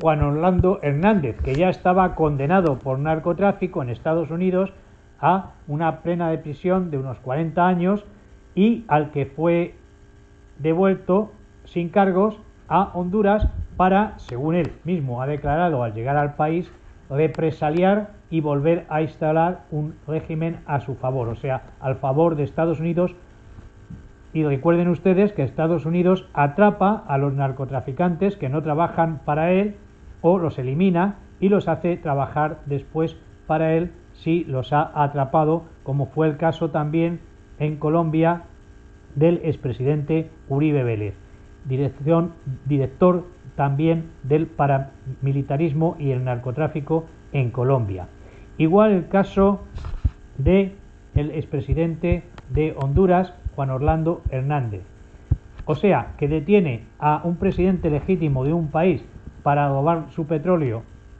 Juan Orlando Hernández, que ya estaba condenado por narcotráfico en Estados Unidos a una pena de prisión de unos 40 años y al que fue devuelto sin cargos a Honduras para, según él mismo ha declarado al llegar al país, represaliar y volver a instalar un régimen a su favor, o sea, al favor de Estados Unidos. Y recuerden ustedes que Estados Unidos atrapa a los narcotraficantes que no trabajan para él o los elimina y los hace trabajar después para él si los ha atrapado, como fue el caso también en Colombia del expresidente Uribe Vélez, director también del paramilitarismo y el narcotráfico en Colombia. Igual el caso del expresidente de Honduras, Juan Orlando Hernández. O sea, que detiene a un presidente legítimo de un país para robar su petróleo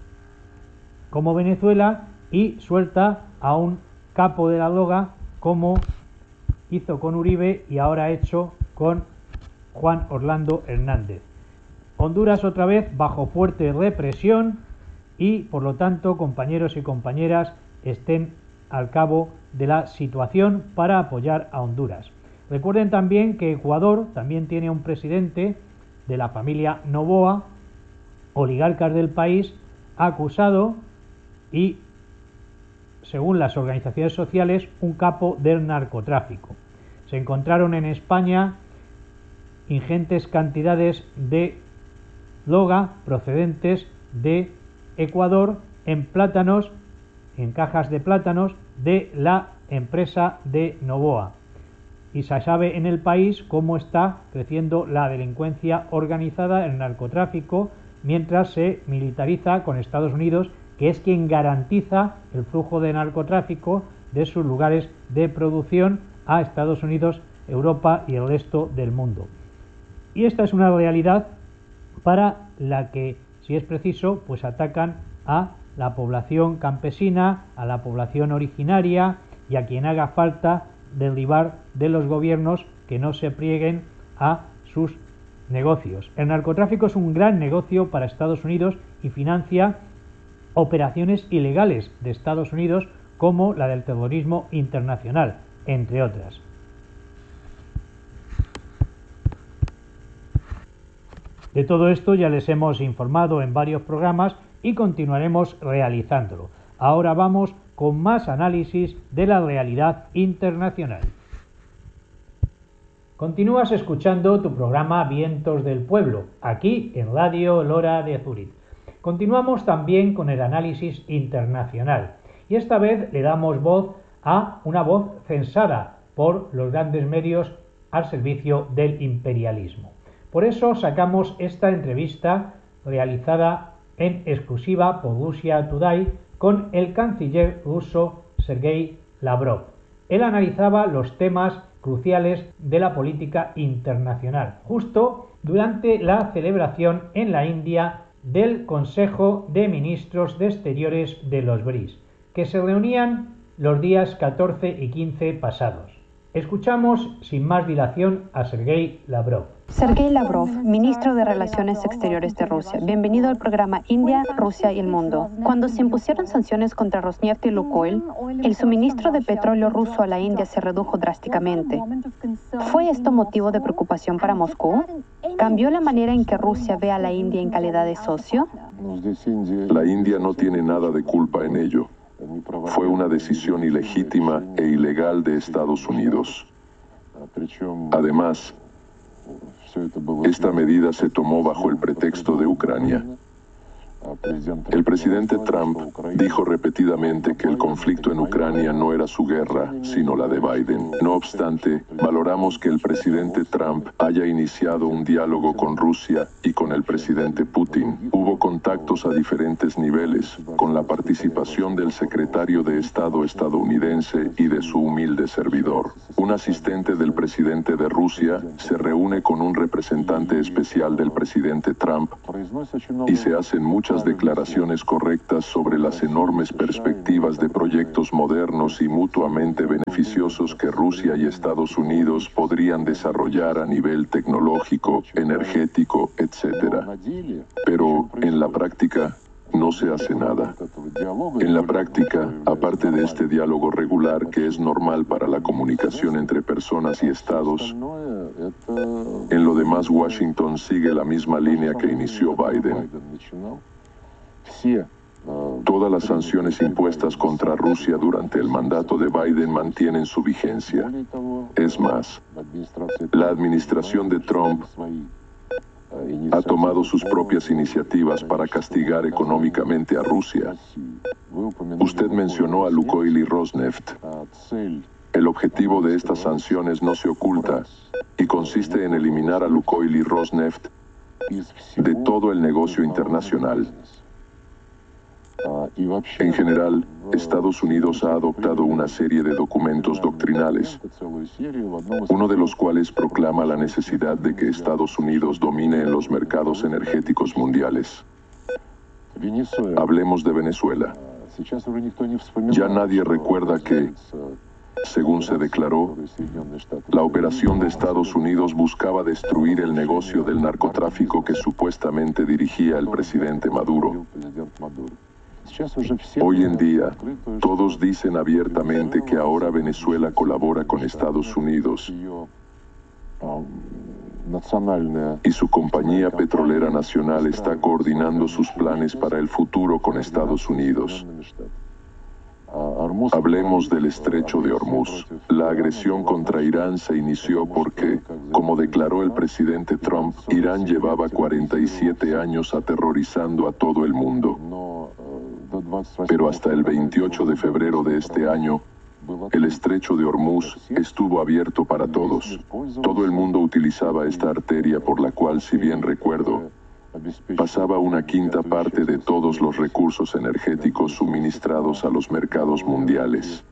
como Venezuela y suelta a un capo de la droga como hizo con Uribe y ahora ha hecho con Juan Orlando Hernández. Honduras otra vez bajo fuerte represión y por lo tanto, compañeros y compañeras, estén al cabo de la situación para apoyar a Honduras. Recuerden también que Ecuador también tiene un presidente de la familia Noboa, oligarcas del país, acusado y, según las organizaciones sociales, un capo del narcotráfico. Se encontraron en España ingentes cantidades de droga procedentes de Ecuador en plátanos, en cajas de plátanos de la empresa de Noboa. Y se sabe en el país cómo está creciendo la delincuencia organizada, el narcotráfico, mientras se militariza con Estados Unidos, que es quien garantiza el flujo de narcotráfico de sus lugares de producción a Estados Unidos, Europa y el resto del mundo. Y esta es una realidad para la que, si es preciso, pues atacan a la población campesina, a la población originaria y a quien haga falta derribar de los gobiernos que no se plieguen a sus negocios. El narcotráfico es un gran negocio para Estados Unidos y financia operaciones ilegales de Estados Unidos como la del terrorismo internacional, entre otras. De todo esto ya les hemos informado en varios programas y continuaremos realizándolo. Ahora vamos con más análisis de la realidad internacional. Continúas escuchando tu programa Vientos del Pueblo, aquí en Radio Lora de Zúrich. Continuamos también con el análisis internacional y esta vez le damos voz a una voz censada por los grandes medios al servicio del imperialismo. Por eso sacamos esta entrevista realizada en exclusiva por Russia Today con el canciller ruso Sergei Lavrov. Él analizaba los temas cruciales de la política internacional, justo durante la celebración en la India del Consejo de Ministros de Exteriores de los BRICS, que se reunían los días 14 y 15 pasados. Escuchamos sin más dilación a Sergei Lavrov. Sergei Lavrov, ministro de Relaciones Exteriores de Rusia. Bienvenido al programa India, Rusia y el Mundo. Cuando se impusieron sanciones contra Rosneft y Lukoil, el suministro de petróleo ruso a la India se redujo drásticamente. ¿Fue esto motivo de preocupación para Moscú? ¿Cambió la manera en que Rusia ve a la India en calidad de socio? La India no tiene nada de culpa en ello. Fue una decisión ilegítima e ilegal de Estados Unidos. Además, esta medida se tomó bajo el pretexto de Ucrania. El presidente Trump dijo repetidamente que el conflicto en Ucrania no era su guerra, sino la de Biden. No obstante, valoramos que el presidente Trump haya iniciado un diálogo con Rusia y con el presidente Putin. Hubo contactos a diferentes niveles, con la participación del secretario de Estado estadounidense y de su humilde servidor. Un asistente del presidente de Rusia se reúne con un representante especial del presidente Trump y se hacen muchas declaraciones correctas sobre las enormes perspectivas de proyectos modernos y mutuamente beneficiosos que Rusia y Estados Unidos podrían desarrollar a nivel tecnológico, energético, etc. Pero, en la práctica, no se hace nada. En la práctica, aparte de este diálogo regular que es normal para la comunicación entre personas y estados, en lo demás Washington sigue la misma línea que inició Biden. Todas las sanciones impuestas contra Rusia durante el mandato de Biden mantienen su vigencia. Es más, la administración de Trump ha tomado sus propias iniciativas para castigar económicamente a Rusia. Usted mencionó a Lukoil y Rosneft. El objetivo de estas sanciones no se oculta y consiste en eliminar a Lukoil y Rosneft de todo el negocio internacional. En general, Estados Unidos ha adoptado una serie de documentos doctrinales, uno de los cuales proclama la necesidad de que Estados Unidos domine en los mercados energéticos mundiales. Hablemos de Venezuela. Ya nadie recuerda que, según se declaró, la operación de Estados Unidos buscaba destruir el negocio del narcotráfico que supuestamente dirigía el presidente Maduro. Hoy en día, todos dicen abiertamente que ahora Venezuela colabora con Estados Unidos y su compañía petrolera nacional está coordinando sus planes para el futuro con Estados Unidos. Hablemos del estrecho de Hormuz. La agresión contra Irán se inició porque, como declaró el presidente Trump, Irán llevaba 47 años aterrorizando a todo el mundo. Pero hasta el 28 de febrero de este año, el estrecho de Hormuz estuvo abierto para todos. Todo el mundo utilizaba esta arteria por la cual, si bien recuerdo, pasaba una quinta parte de todos los recursos energéticos suministrados a los mercados mundiales.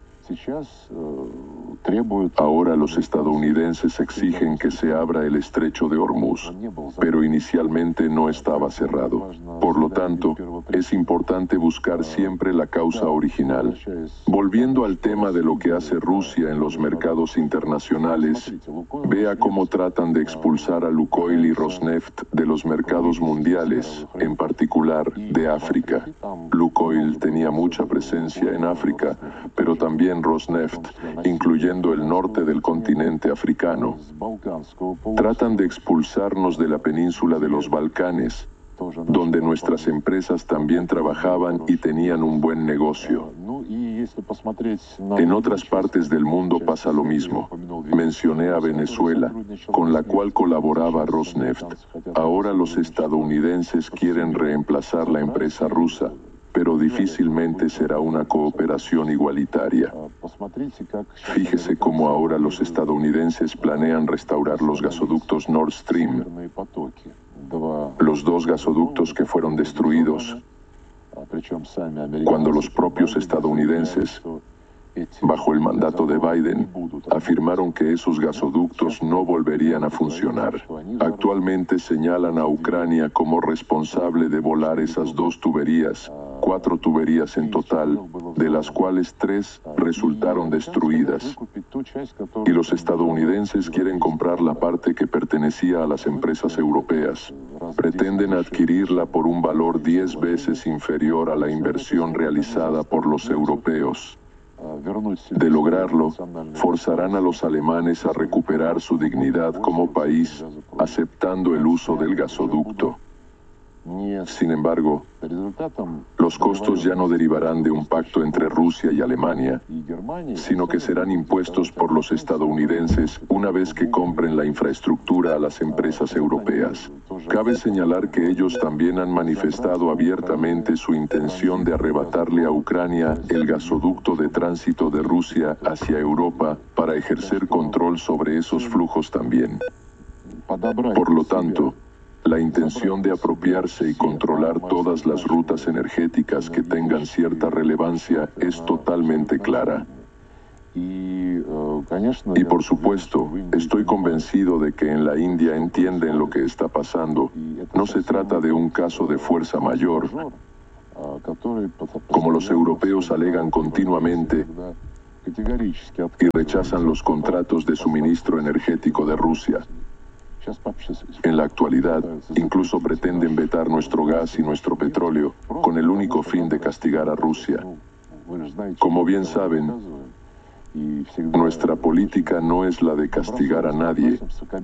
Ahora los estadounidenses exigen que se abra el estrecho de Hormuz, pero inicialmente no estaba cerrado. Por lo tanto, es importante buscar siempre la causa original. Volviendo al tema de lo que hace Rusia en los mercados internacionales, vea cómo tratan de expulsar a Lukoil y Rosneft de los mercados mundiales, en particular de África. Lukoil tenía mucha presencia en África, pero también Rosneft, incluyendo el norte del continente africano. Tratan de expulsarnos de la península de los Balcanes, donde nuestras empresas también trabajaban y tenían un buen negocio. En otras partes del mundo pasa lo mismo. Mencioné a Venezuela, con la cual colaboraba Rosneft. Ahora los estadounidenses quieren reemplazar la empresa rusa, pero difícilmente será una cooperación igualitaria. Fíjese cómo ahora los estadounidenses planean restaurar los gasoductos Nord Stream, los dos gasoductos que fueron destruidos, cuando los propios estadounidenses, bajo el mandato de Biden, afirmaron que esos gasoductos no volverían a funcionar. Actualmente señalan a Ucrania como responsable de volar esas dos tuberías, 4 tuberías en total, de las cuales 3 resultaron destruidas. Y los estadounidenses quieren comprar la parte que pertenecía a las empresas europeas. Pretenden adquirirla por un valor 10 veces inferior a la inversión realizada por los europeos. De lograrlo, forzarán a los alemanes a recuperar su dignidad como país, aceptando el uso del gasoducto. Sin embargo, los costos ya no derivarán de un pacto entre Rusia y Alemania, sino que serán impuestos por los estadounidenses una vez que compren la infraestructura a las empresas europeas. Cabe señalar que ellos también han manifestado abiertamente su intención de arrebatarle a Ucrania el gasoducto de tránsito de Rusia hacia Europa para ejercer control sobre esos flujos también. Por lo tanto, la intención de apropiarse y controlar todas las rutas energéticas que tengan cierta relevancia es totalmente clara. Y por supuesto, estoy convencido de que en la India entienden lo que está pasando. No se trata de un caso de fuerza mayor, como los europeos alegan continuamente y rechazan los contratos de suministro energético de Rusia. En la actualidad, incluso pretenden vetar nuestro gas y nuestro petróleo con el único fin de castigar a Rusia. Como bien saben, nuestra política no es la de castigar a nadie,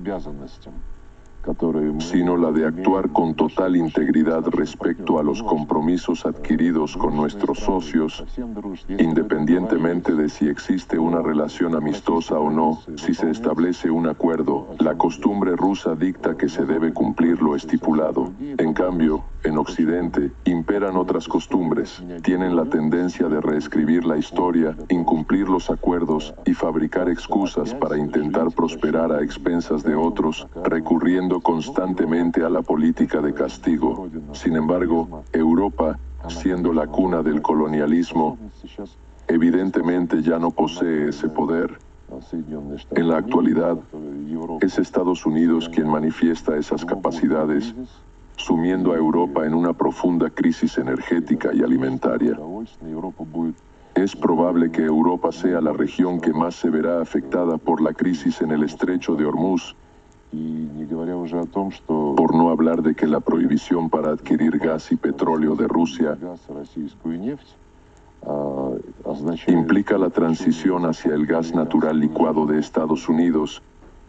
sino la de actuar con total integridad respecto a los compromisos adquiridos con nuestros socios, independientemente de si existe una relación amistosa o no. Si se establece un acuerdo, la costumbre rusa dicta que se debe cumplir lo estipulado. En cambio, en Occidente, imperan otras costumbres. Tienen la tendencia de reescribir la historia, incumplir los acuerdos y fabricar excusas para intentar prosperar a expensas de otros, recurriendo constantemente a la política de castigo. Sin embargo, Europa, siendo la cuna del colonialismo, evidentemente ya no posee ese poder. En la actualidad, es Estados Unidos quien manifiesta esas capacidades, sumiendo a Europa en una profunda crisis energética y alimentaria. Es probable que Europa sea la región que más se verá afectada por la crisis en el estrecho de Hormuz, por no hablar de que la prohibición para adquirir gas y petróleo de Rusia implica la transición hacia el gas natural licuado de Estados Unidos,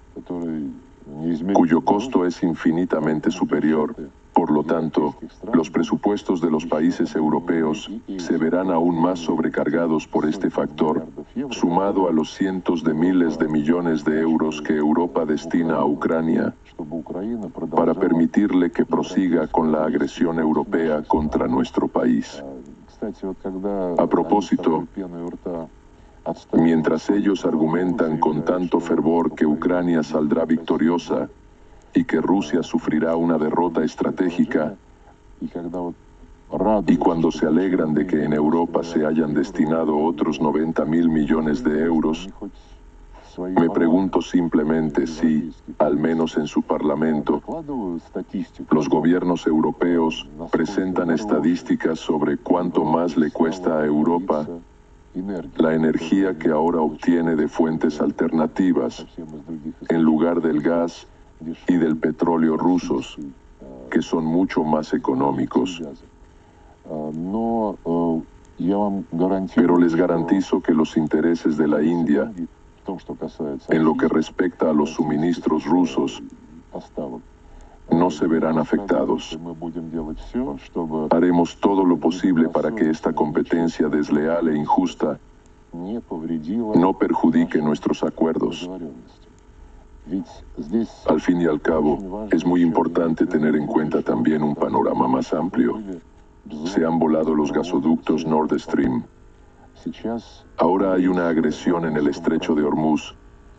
cuyo costo es infinitamente superior. Por lo tanto, los presupuestos de los países europeos se verán aún más sobrecargados por este factor, sumado a los cientos de miles de millones de euros que Europa destina a Ucrania para permitirle que prosiga con la agresión europea contra nuestro país. A propósito, mientras ellos argumentan con tanto fervor que Ucrania saldrá victoriosa y que Rusia sufrirá una derrota estratégica, y cuando se alegran de que en Europa se hayan destinado otros 90.000 millones de euros, me pregunto simplemente si, al menos en su Parlamento, los gobiernos europeos presentan estadísticas sobre cuánto más le cuesta a Europa la energía que ahora obtiene de fuentes alternativas, en lugar del gas y del petróleo rusos, que son mucho más económicos. Pero les garantizo que los intereses de la India, en lo que respecta a los suministros rusos, no se verán afectados. Haremos todo lo posible para que esta competencia desleal e injusta no perjudique nuestros acuerdos. Al fin y al cabo, es muy importante tener en cuenta también un panorama más amplio. Se han volado los gasoductos Nord Stream. Ahora hay una agresión en el estrecho de Hormuz.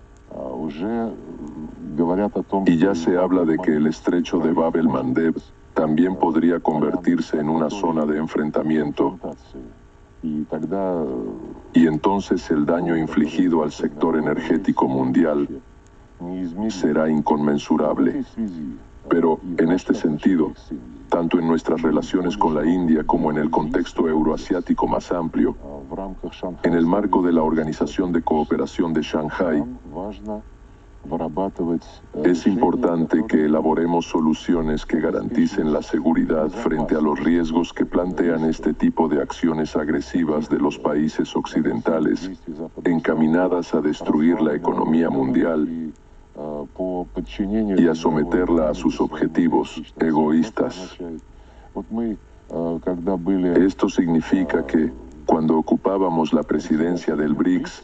Y ya se habla de que el estrecho de Bab el-Mandeb también podría convertirse en una zona de enfrentamiento. Y entonces el daño infligido al sector energético mundial será inconmensurable. Pero, en este sentido, tanto en nuestras relaciones con la India como en el contexto euroasiático más amplio, en el marco de la Organización de Cooperación de Shanghái, es importante que elaboremos soluciones que garanticen la seguridad frente a los riesgos que plantean este tipo de acciones agresivas de los países occidentales, encaminadas a destruir la economía mundial y a someterla a sus objetivos egoístas. Esto significa que, cuando ocupábamos la presidencia del BRICS,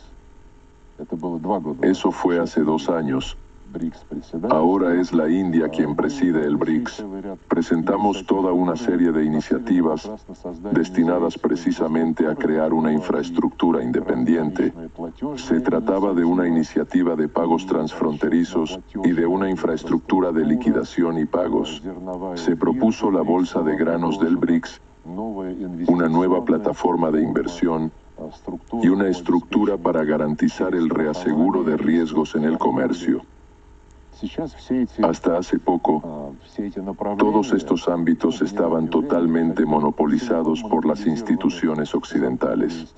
eso fue hace 2 años. Ahora es la India quien preside el BRICS. Presentamos toda una serie de iniciativas destinadas precisamente a crear una infraestructura independiente. Se trataba de una iniciativa de pagos transfronterizos y de una infraestructura de liquidación y pagos. Se propuso la bolsa de granos del BRICS, una nueva plataforma de inversión y una estructura para garantizar el reaseguro de riesgos en el comercio. Hasta hace poco, todos estos ámbitos estaban totalmente monopolizados por las instituciones occidentales.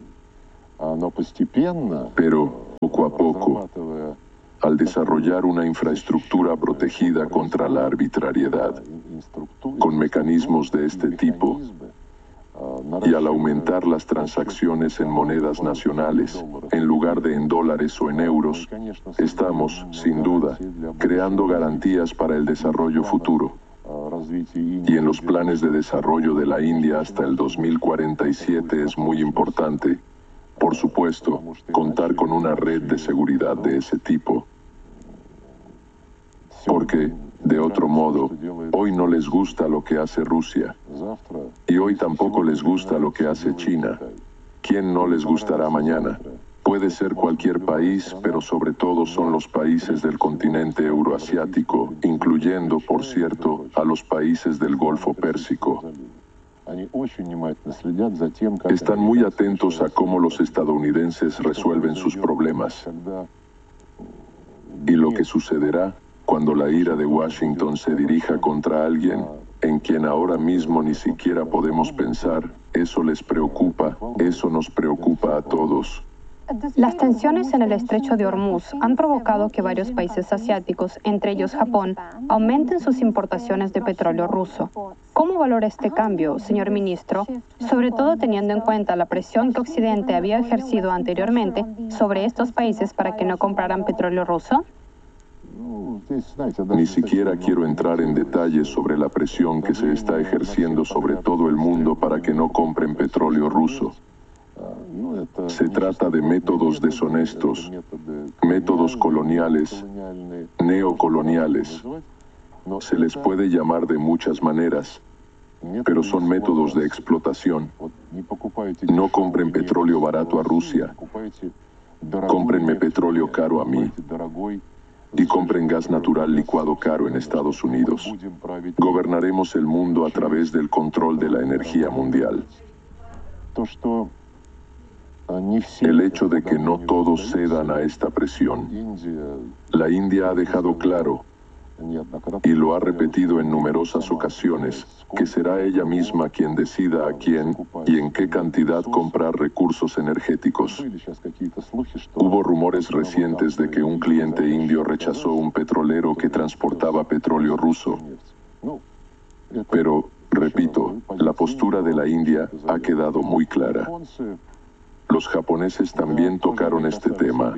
Pero, poco a poco, al desarrollar una infraestructura protegida contra la arbitrariedad, con mecanismos de este tipo, y al aumentar las transacciones en monedas nacionales, en lugar de en dólares o en euros, estamos, sin duda, creando garantías para el desarrollo futuro. Y en los planes de desarrollo de la India hasta el 2047 es muy importante, por supuesto, contar con una red de seguridad de ese tipo. Porque, de otro modo, hoy no les gusta lo que hace Rusia. Y hoy tampoco les gusta lo que hace China. ¿Quién no les gustará mañana? Puede ser cualquier país, pero sobre todo son los países del continente euroasiático, incluyendo, por cierto, a los países del Golfo Pérsico. Están muy atentos a cómo los estadounidenses resuelven sus problemas. Y lo que sucederá cuando la ira de Washington se dirija contra alguien en quien ahora mismo ni siquiera podemos pensar, eso les preocupa, eso nos preocupa a todos. Las tensiones en el estrecho de Hormuz han provocado que varios países asiáticos, entre ellos Japón, aumenten sus importaciones de petróleo ruso. ¿Cómo valora este cambio, señor ministro, sobre todo teniendo en cuenta la presión que Occidente había ejercido anteriormente sobre estos países para que no compraran petróleo ruso? Ni siquiera quiero entrar en detalles sobre la presión que se está ejerciendo sobre todo el mundo para que no compren petróleo ruso. Se trata de métodos deshonestos, métodos coloniales, neocoloniales. Se les puede llamar de muchas maneras, pero son métodos de explotación. No compren petróleo barato a Rusia, cómprenme petróleo caro a mí. Y compren gas natural licuado caro en Estados Unidos. Gobernaremos el mundo a través del control de la energía mundial. El hecho de que no todos cedan a esta presión. La India ha dejado claro, y lo ha repetido en numerosas ocasiones, que será ella misma quien decida a quién y en qué cantidad comprar recursos energéticos. Hubo rumores recientes de que un cliente indio rechazó un petrolero que transportaba petróleo ruso. Pero, repito, la postura de la India ha quedado muy clara. Los japoneses también tocaron este tema.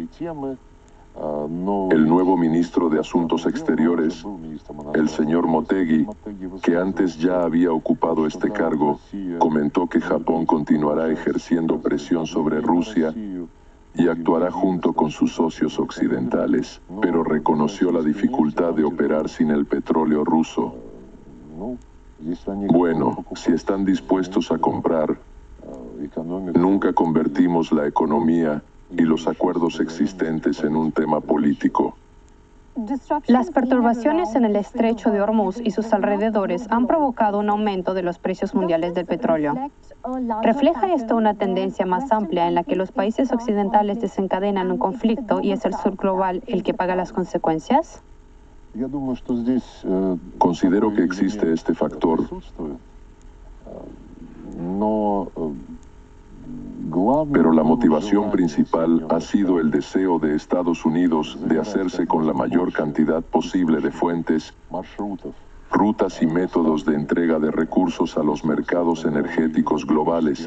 El nuevo ministro de Asuntos Exteriores, el señor Motegi, que antes ya había ocupado este cargo, comentó que Japón continuará ejerciendo presión sobre Rusia y actuará junto con sus socios occidentales, pero reconoció la dificultad de operar sin el petróleo ruso. Bueno, si están dispuestos a comprar, nunca convertimos la economía y los acuerdos existentes en un tema político. Las perturbaciones en el estrecho de Hormuz y sus alrededores han provocado un aumento de los precios mundiales del petróleo. ¿Refleja esto una tendencia más amplia en la que los países occidentales desencadenan un conflicto y es el sur global el que paga las consecuencias? Considero que existe este factor. Pero la motivación principal ha sido el deseo de Estados Unidos de hacerse con la mayor cantidad posible de fuentes, rutas y métodos de entrega de recursos a los mercados energéticos globales.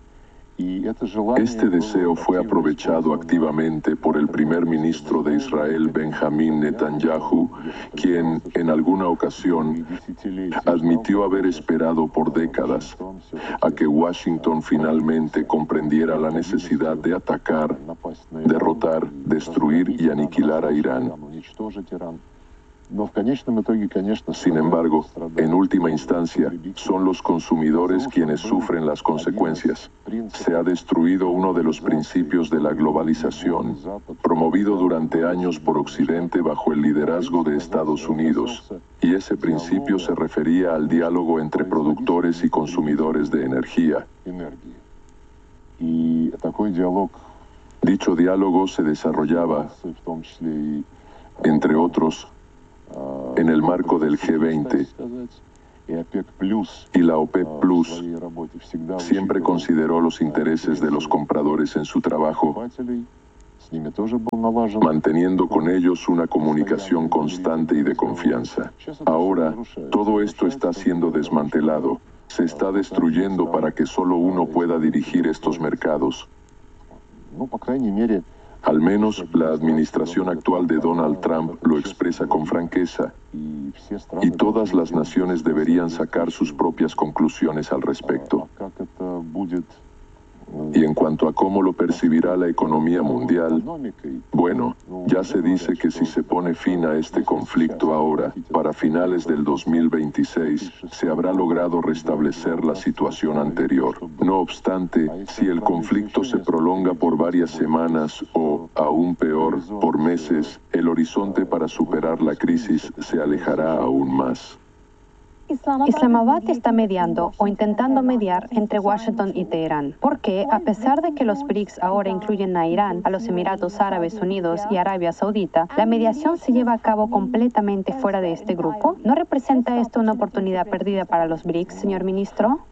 Este deseo fue aprovechado activamente por el primer ministro de Israel, Benjamín Netanyahu, quien, en alguna ocasión, admitió haber esperado por décadas a que Washington finalmente comprendiera la necesidad de atacar, derrotar, destruir y aniquilar a Irán. Sin embargo, en última instancia, son los consumidores quienes sufren las consecuencias. Se ha destruido uno de los principios de la globalización, promovido durante años por Occidente bajo el liderazgo de Estados Unidos, y ese principio se refería al diálogo entre productores y consumidores de energía. Dicho diálogo se desarrollaba, entre otros, en el marco del G20 y la OPEP Plus. Siempre consideró los intereses de los compradores en su trabajo, manteniendo con ellos una comunicación constante y de confianza. Ahora, todo esto está siendo desmantelado. Se está destruyendo para que solo uno pueda dirigir estos mercados. Al menos la administración actual de Donald Trump lo expresa con franqueza, y todas las naciones deberían sacar sus propias conclusiones al respecto. Y en cuanto a cómo lo percibirá la economía mundial, bueno, ya se dice que si se pone fin a este conflicto ahora, para finales del 2026, se habrá logrado restablecer la situación anterior. No obstante, si el conflicto se prolonga por varias semanas o, aún peor, por meses, el horizonte para superar la crisis se alejará aún más. Islamabad está mediando o intentando mediar entre Washington y Teherán, porque a pesar de que los BRICS ahora incluyen a Irán, a los Emiratos Árabes Unidos y Arabia Saudita, la mediación se lleva a cabo completamente fuera de este grupo. ¿No representa esto una oportunidad perdida para los BRICS, señor ministro?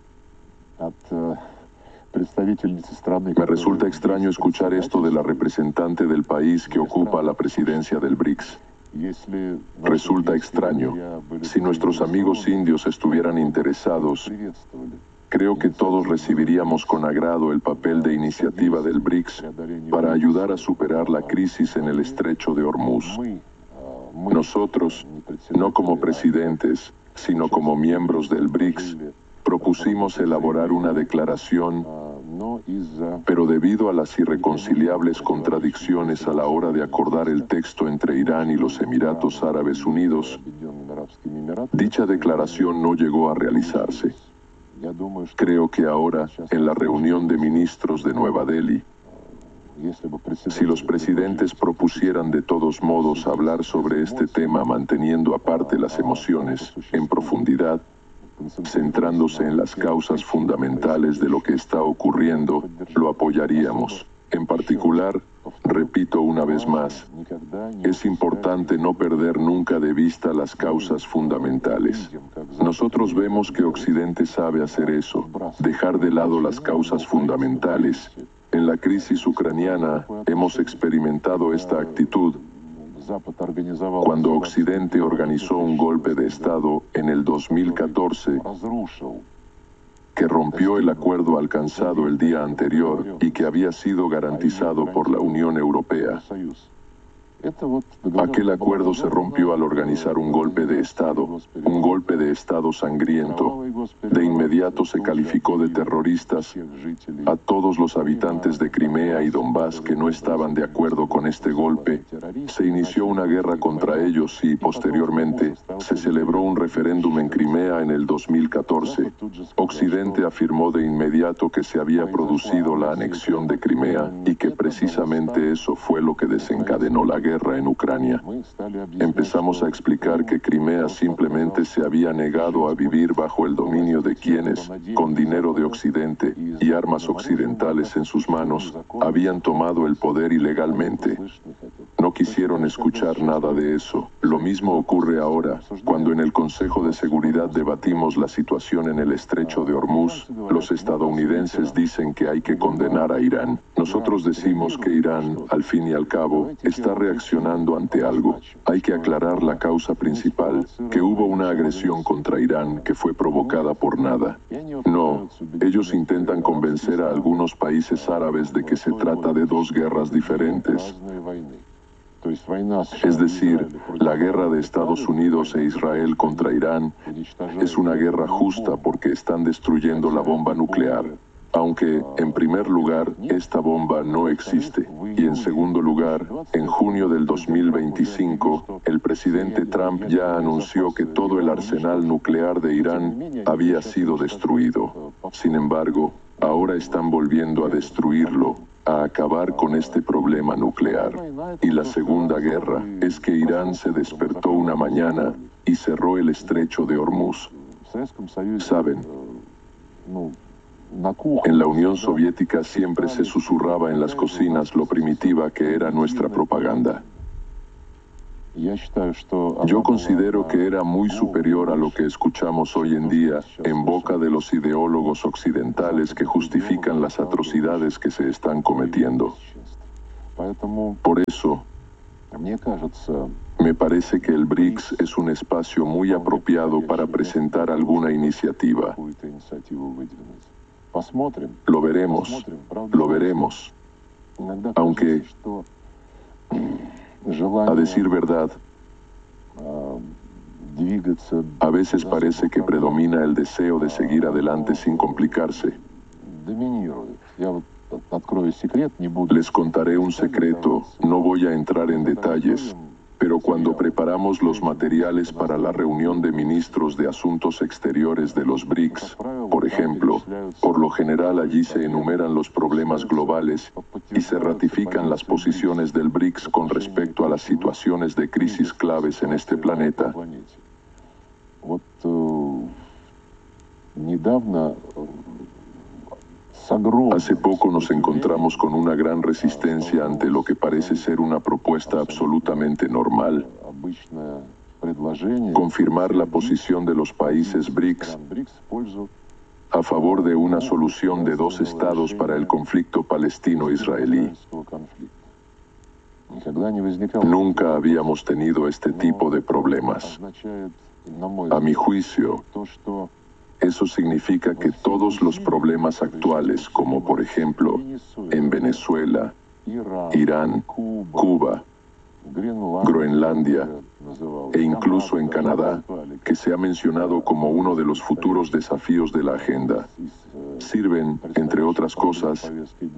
Me resulta extraño escuchar esto de la representante del país que ocupa la presidencia del BRICS. Resulta extraño. Si nuestros amigos indios estuvieran interesados, creo que todos recibiríamos con agrado el papel de iniciativa del BRICS para ayudar a superar la crisis en el estrecho de Hormuz. Nosotros, no como presidentes, sino como miembros del BRICS, propusimos elaborar una declaración, pero debido a las irreconciliables contradicciones a la hora de acordar el texto entre Irán y los Emiratos Árabes Unidos, dicha declaración no llegó a realizarse. Creo que ahora, en la reunión de ministros de Nueva Delhi, si los presidentes propusieran de todos modos hablar sobre este tema manteniendo aparte las emociones, en profundidad, centrándose en las causas fundamentales de lo que está ocurriendo, lo apoyaríamos. En particular, repito una vez más, es importante no perder nunca de vista las causas fundamentales. Nosotros vemos que Occidente sabe hacer eso, dejar de lado las causas fundamentales. En la crisis ucraniana hemos experimentado esta actitud, cuando Occidente organizó un golpe de Estado en el 2014 que rompió el acuerdo alcanzado el día anterior y que había sido garantizado por la Unión Europea. Aquel acuerdo se rompió al organizar un golpe de Estado sangriento. De inmediato se calificó de terroristas a todos los habitantes de Crimea y Donbass que no estaban de acuerdo con este golpe. Se inició una guerra contra ellos y, posteriormente, se celebró un referéndum en Crimea en el 2014. Occidente afirmó de inmediato que se había producido la anexión de Crimea y que precisamente eso fue lo que desencadenó la guerra en Ucrania. Empezamos a explicar que Crimea simplemente se había negado a vivir bajo el dominio de quienes, con dinero de Occidente y armas occidentales en sus manos, habían tomado el poder ilegalmente. No quisieron escuchar nada de eso. Lo mismo ocurre ahora, cuando en el Consejo de Seguridad debatimos la situación en el estrecho de Hormuz. Los estadounidenses dicen que hay que condenar a Irán. Nosotros decimos que Irán, al fin y al cabo, está reaccionando ante algo. Hay que aclarar la causa principal, que hubo una agresión contra Irán que fue provocada por nada. No, ellos intentan convencer a algunos países árabes de que se trata de dos guerras diferentes. Es decir, la guerra de Estados Unidos e Israel contra Irán es una guerra justa porque están destruyendo la bomba nuclear. Aunque, en primer lugar, esta bomba no existe. Y en segundo lugar, en junio del 2025, el presidente Trump ya anunció que todo el arsenal nuclear de Irán había sido destruido. Sin embargo, ahora están volviendo a destruirlo, a acabar con este problema nuclear. Y la segunda guerra es que Irán se despertó una mañana y cerró el estrecho de Hormuz. ¿Saben? En la Unión Soviética siempre se susurraba en las cocinas lo primitiva que era nuestra propaganda. Yo considero que era muy superior a lo que escuchamos hoy en día en boca de los ideólogos occidentales que justifican las atrocidades que se están cometiendo. Por eso, me parece que el BRICS es un espacio muy apropiado para presentar alguna iniciativa. Lo veremos. Aunque, a decir verdad, a veces parece que predomina el deseo de seguir adelante sin complicarse. Les contaré un secreto, no voy a entrar en detalles, pero cuando preparamos los materiales para la reunión de ministros de Asuntos Exteriores de los BRICS, por ejemplo, por lo general allí se enumeran los problemas globales y se ratifican las posiciones del BRICS con respecto a las situaciones de crisis claves en este planeta. Hace poco nos encontramos con una gran resistencia ante lo que parece ser una propuesta absolutamente normal. Confirmar la posición de los países BRICS a favor de una solución de dos estados para el conflicto palestino-israelí. Nunca habíamos tenido este tipo de problemas. A mi juicio, eso significa que todos los problemas actuales, como por ejemplo en Venezuela, Irán, Cuba, Groenlandia e incluso en Canadá, que se ha mencionado como uno de los futuros desafíos de la agenda, sirven, entre otras cosas,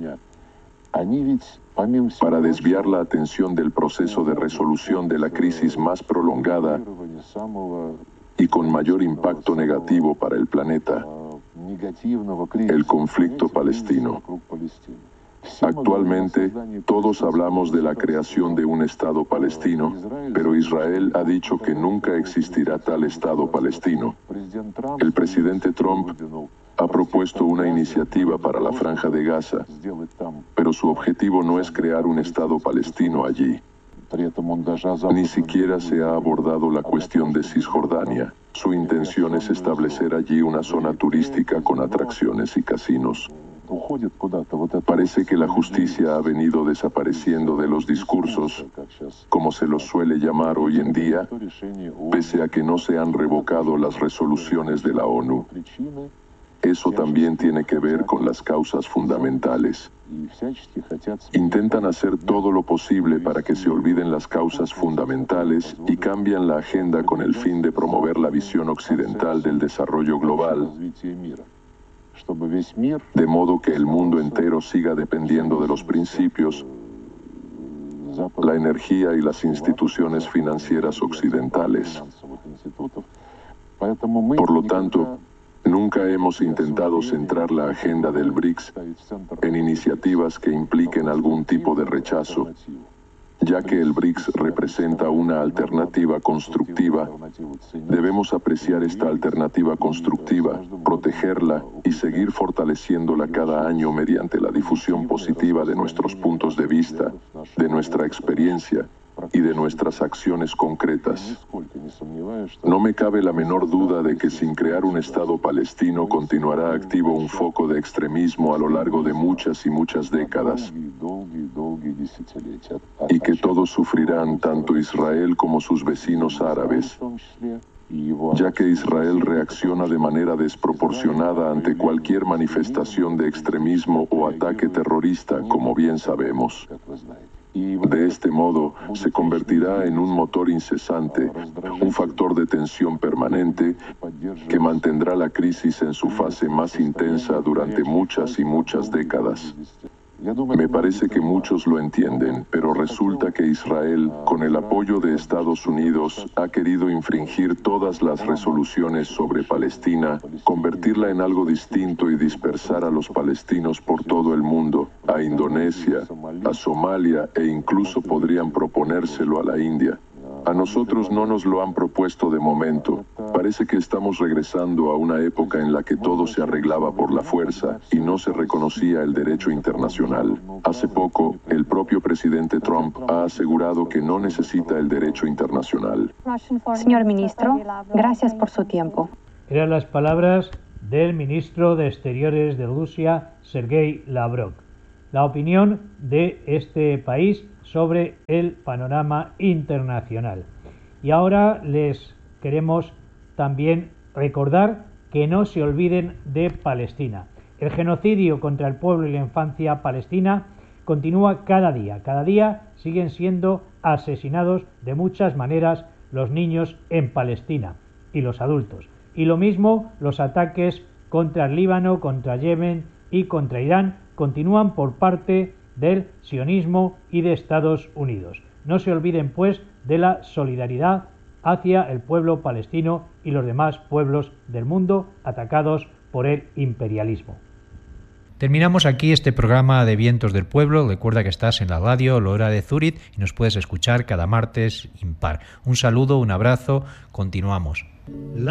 para desviar la atención del proceso de resolución de la crisis más prolongada y con mayor impacto negativo para el planeta, el conflicto palestino. Actualmente, todos hablamos de la creación de un Estado palestino, pero Israel ha dicho que nunca existirá tal Estado palestino. El presidente Trump ha propuesto una iniciativa para la Franja de Gaza, pero su objetivo no es crear un Estado palestino allí. Ni siquiera se ha abordado la cuestión de Cisjordania. Su intención es establecer allí una zona turística con atracciones y casinos. Parece que la justicia ha venido desapareciendo de los discursos, como se los suele llamar hoy en día, pese a que no se han revocado las resoluciones de la ONU. Eso también tiene que ver con las causas fundamentales. Intentan hacer todo lo posible para que se olviden las causas fundamentales y cambian la agenda con el fin de promover la visión occidental del desarrollo global, de modo que el mundo entero siga dependiendo de los principios, la energía y las instituciones financieras occidentales. Por lo tanto, nunca hemos intentado centrar la agenda del BRICS en iniciativas que impliquen algún tipo de rechazo, ya que el BRICS representa una alternativa constructiva. Debemos apreciar esta alternativa constructiva, protegerla y seguir fortaleciéndola cada año mediante la difusión positiva de nuestros puntos de vista, de nuestra experiencia y de nuestras acciones concretas. No me cabe la menor duda de que sin crear un Estado palestino continuará activo un foco de extremismo a lo largo de muchas y muchas décadas, y que todos sufrirán, tanto Israel como sus vecinos árabes, ya que Israel reacciona de manera desproporcionada ante cualquier manifestación de extremismo o ataque terrorista, como bien sabemos. De este modo, se convertirá en un motor incesante, un factor de tensión permanente que mantendrá la crisis en su fase más intensa durante muchas y muchas décadas. Me parece que muchos lo entienden, pero resulta que Israel, con el apoyo de Estados Unidos, ha querido infringir todas las resoluciones sobre Palestina, convertirla en algo distinto y dispersar a los palestinos por todo el mundo, a Indonesia, a Somalia e incluso podrían proponérselo a la India. A nosotros no nos lo han propuesto de momento. Parece que estamos regresando a una época en la que todo se arreglaba por la fuerza y no se reconocía el derecho internacional. Hace poco, el propio presidente Trump ha asegurado que no necesita el derecho internacional. Señor ministro, gracias por su tiempo. Eran las palabras del ministro de Exteriores de Rusia, Sergei Lavrov. La opinión de este país sobre el panorama internacional. Y ahora les queremos también recordar que no se olviden de Palestina. El genocidio contra el pueblo y la infancia palestina continúa cada día. Cada día siguen siendo asesinados de muchas maneras los niños en Palestina y los adultos. Y lo mismo los ataques contra el Líbano, contra Yemen y contra Irán continúan por parte del sionismo y de Estados Unidos. No se olviden, pues, de la solidaridad hacia el pueblo palestino y los demás pueblos del mundo atacados por el imperialismo. Terminamos aquí este programa de Vientos del Pueblo. Recuerda que estás en la radio Lora de Zúrich y nos puedes escuchar cada martes impar. Un saludo, un abrazo, continuamos.